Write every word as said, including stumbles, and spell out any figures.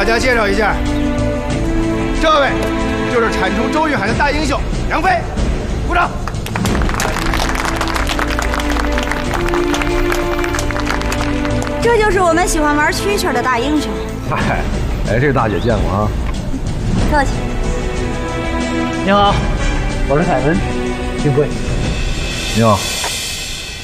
大家介绍一下，这位就是铲除周玉海的大英雄杨飞，鼓掌。 这就是我们喜欢玩蛐蛐的大英雄。 嗨，哎，这个大姐见过啊。 客气。 你好，我是凯文，幸会。 你好。